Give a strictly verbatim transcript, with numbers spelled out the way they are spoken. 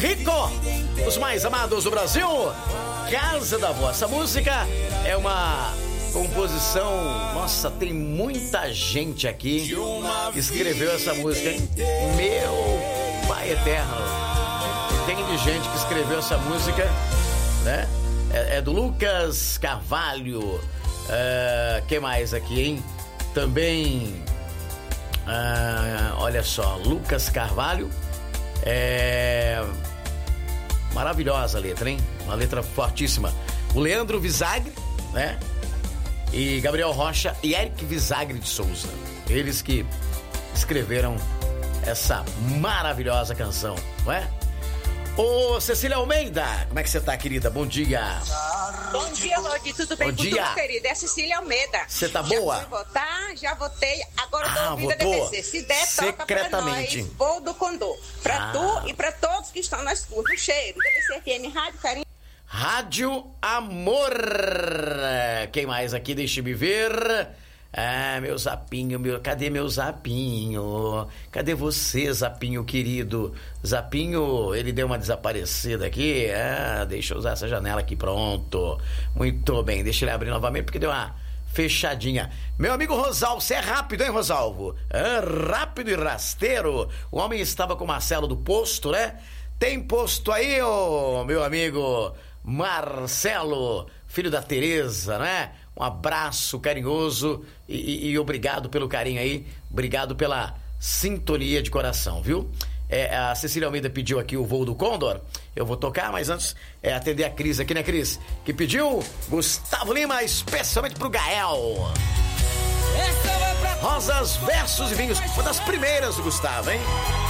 Rico, os mais amados do Brasil, Casa da Avó. Essa música é uma composição, nossa, tem muita gente aqui que escreveu essa música, hein? Meu Pai Eterno, tem de gente que escreveu essa música, né? É, é do Lucas Carvalho. É, que mais aqui, hein? Também, é, olha só, Lucas Carvalho. É maravilhosa a letra, hein? Uma letra fortíssima. O Leandro Visagre, né? E Gabriel Rocha e Eric Visagre de Souza. Eles que escreveram essa maravilhosa canção, não é? Ô, Cecília Almeida, como é que você tá, querida? Bom dia. Bom dia, Lodi. Tudo bem? Bom dia. Tudo, querida? É a Cecília Almeida. Você tá boa? Já fui votar, já votei. Agora eu tô Ah, ouvindo a votou? D B C. Se der, toca pra Secretamente. nós. Vou do Condor. Pra Ah. tu e pra todos que estão nas curvas. Cheiro. D B C F M, Rádio Carinho. Rádio Amor. Quem mais aqui? Deixa-me ver. Ah, meu zapinho, meu... Cadê meu zapinho? Cadê você, zapinho querido? Zapinho, ele deu uma desaparecida aqui. Ah, deixa eu usar essa janela aqui, pronto. Muito bem, deixa ele abrir novamente porque deu uma fechadinha. Meu amigo Rosalvo, você é rápido, hein, Rosalvo? Ah, rápido e rasteiro. O homem estava com o Marcelo do posto, né? Tem posto aí, ô, meu amigo Marcelo, filho da Tereza, né? Um abraço carinhoso e, e, e obrigado pelo carinho aí, obrigado pela sintonia de coração, viu? É, a Cecília Almeida pediu aqui o Voo do Condor, eu vou tocar, mas antes é atender a Cris aqui, né, Cris? Que pediu Gustavo Lima, especialmente pro Gael. Rosas, versos e vinhos, uma das primeiras do Gustavo, hein?